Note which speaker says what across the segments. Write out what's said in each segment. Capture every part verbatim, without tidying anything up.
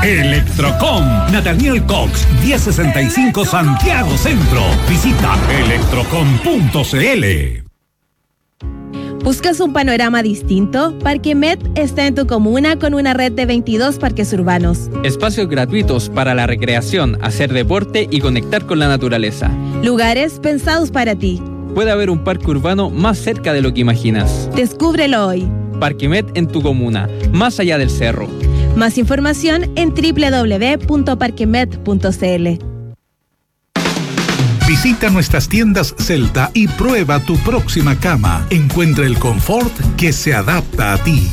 Speaker 1: Electrocom, Nathaniel Cox, diez sesenta y cinco Santiago Centro. Visita electrocom punto c l.
Speaker 2: ¿Buscas un panorama distinto? Parquemet está en tu comuna con una red de veintidós parques urbanos.
Speaker 3: Espacios gratuitos para la recreación, hacer deporte y conectar con la naturaleza.
Speaker 2: Lugares pensados para ti.
Speaker 3: Puede haber un parque urbano más cerca de lo que imaginas.
Speaker 2: Descúbrelo hoy.
Speaker 3: Parquemet en tu comuna, más allá del cerro.
Speaker 2: Más información en doble u doble u doble u punto parquemet punto c l.
Speaker 4: Visita nuestras tiendas Celta y prueba tu próxima cama. Encuentra el confort que se adapta a ti.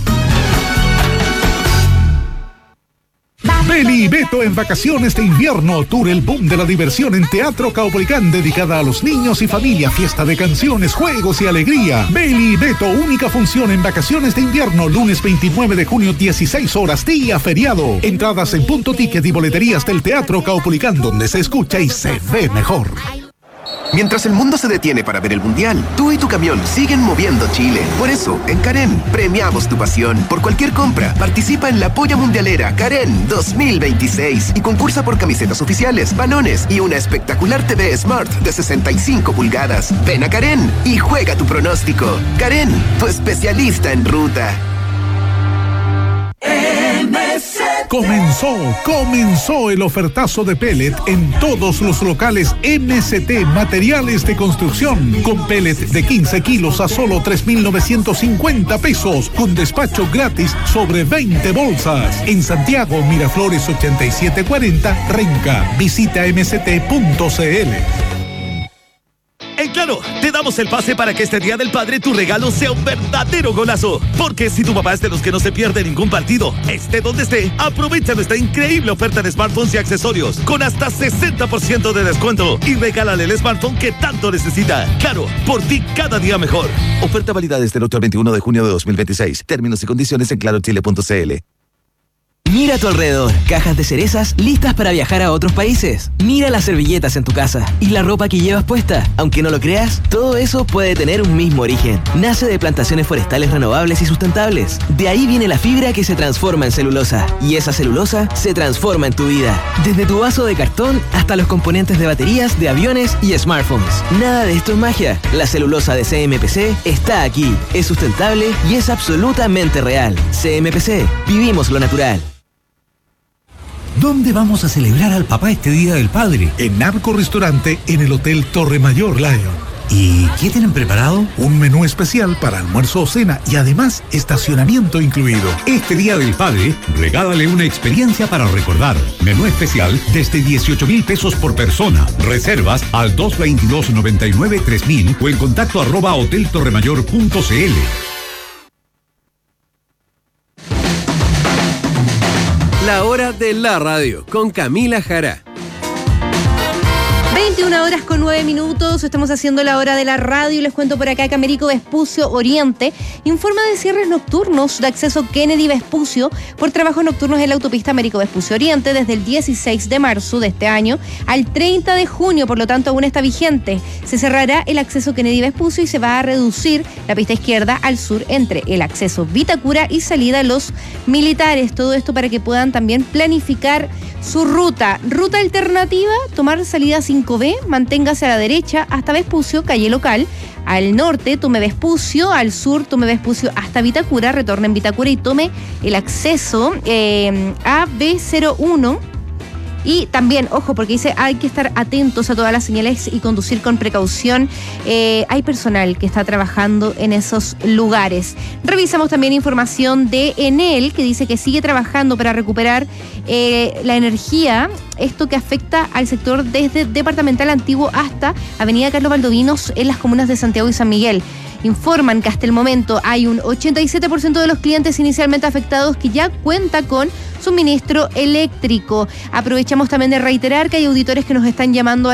Speaker 4: Beli y Beto en vacaciones de invierno. Tour El Boom de la Diversión en Teatro Caupolicán, dedicada a los niños y familia. Fiesta de canciones, juegos y alegría. Beli y Beto, única función en vacaciones de invierno. Lunes veintinueve de junio, dieciséis horas, día feriado. Entradas en Punto Ticket y boleterías del Teatro Caupolicán, donde se escucha y se ve mejor.
Speaker 5: Mientras el mundo se detiene para ver el Mundial, tú y tu camión siguen moviendo Chile. Por eso, en Karen, premiamos tu pasión. Por cualquier compra, participa en la Polla Mundialera Karen dos mil veintiséis y concursa por camisetas oficiales, balones y una espectacular T V Smart de sesenta y cinco pulgadas. Ven a Karen y juega tu pronóstico. Karen, tu especialista en ruta.
Speaker 4: Comenzó, comenzó el ofertazo de pellet en todos los locales M S T Materiales de Construcción. Con pellet de quince kilos a solo tres mil novecientos cincuenta pesos, con despacho gratis sobre veinte bolsas. En Santiago, Miraflores ochenta y siete cuarenta, Renca. Visita m s t punto c l.
Speaker 6: En Claro, te damos el pase para que este Día del Padre tu regalo sea un verdadero golazo. Porque si tu papá es de los que no se pierde ningún partido, esté donde esté, aprovecha nuestra increíble oferta de smartphones y accesorios con hasta sesenta por ciento de descuento y regálale el smartphone que tanto necesita. Claro, por ti cada día mejor.
Speaker 7: Oferta válida desde el otro al veintiuno de junio de dos mil veintiséis. Términos y condiciones en claro chile punto c l.
Speaker 8: Mira a tu alrededor, cajas de cerezas listas para viajar a otros países. Mira las servilletas en tu casa y la ropa que llevas puesta. Aunque no lo creas, todo eso puede tener un mismo origen. Nace de plantaciones forestales renovables y sustentables. De ahí viene la fibra que se transforma en celulosa. Y esa celulosa se transforma en tu vida. Desde tu vaso de cartón hasta los componentes de baterías, de aviones y smartphones. Nada de esto es magia. La celulosa de C M P C está aquí. Es sustentable y es absolutamente real. C M P C. Vivimos lo natural.
Speaker 4: ¿Dónde vamos a celebrar al papá este Día del Padre? En Narco Restaurante, en el Hotel Torre Mayor Lion. ¿Y qué tienen preparado? Un menú especial para almuerzo o cena y además estacionamiento incluido.
Speaker 1: Este Día del Padre, regálale una experiencia para recordar. Menú especial desde dieciocho mil pesos por persona. Reservas al dos veintidós noventa y nueve tres mil o en contacto arroba hotel torremayor punto c l.
Speaker 9: La hora de la radio con Camila Jara.
Speaker 2: veintiuna horas con nueve minutos, estamos haciendo la hora de la radio. Les cuento por acá que Américo Vespucio Oriente informa de cierres nocturnos de acceso Kennedy Vespucio por trabajos nocturnos en la autopista Américo Vespucio Oriente desde el dieciséis de marzo de este año al treinta de junio, por lo tanto aún está vigente. Se cerrará el acceso Kennedy Vespucio y se va a reducir la pista izquierda al sur entre el acceso Vitacura y salida Los Militares. Todo esto para que puedan también planificar su ruta. Ruta alternativa, tomar salida cinco B, manténgase a la derecha hasta Vespucio, calle local. Al norte, tome Vespucio. Al sur, tome Vespucio hasta Vitacura. Retorne en Vitacura y tome el acceso eh, a B cero uno. Y también, ojo, porque dice hay que estar atentos a todas las señales y conducir con precaución. Eh, hay personal que está trabajando en esos lugares. Revisamos también información de Enel, que dice que sigue trabajando para recuperar eh, la energía, esto que afecta al sector desde Departamental Antiguo hasta Avenida Carlos Valdovinos en las comunas de Santiago y San Miguel. Informan que hasta el momento hay un ochenta y siete por ciento de los clientes inicialmente afectados que ya cuenta con suministro eléctrico. Aprovechamos también de reiterar que hay auditores que nos están llamando a